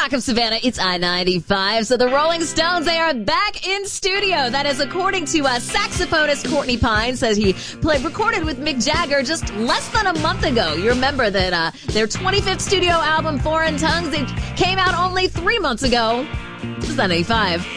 Rock of Savannah, it's I-95. So the Rolling Stones, they are back in studio. That is according to saxophonist Courtney Pine, says he recorded with Mick Jagger just less than a month ago. You remember that their 25th studio album, Foreign Tongues, it came out only 3 months ago. It's I-95.